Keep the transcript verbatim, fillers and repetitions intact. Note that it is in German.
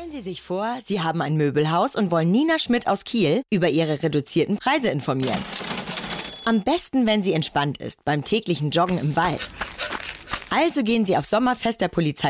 Stellen Sie sich vor, Sie haben ein Möbelhaus und wollen Nina Schmidt aus Kiel über ihre reduzierten Preise informieren. Am besten, wenn sie entspannt ist, beim täglichen Joggen im Wald. Also gehen Sie auf Sommerfest der Polizei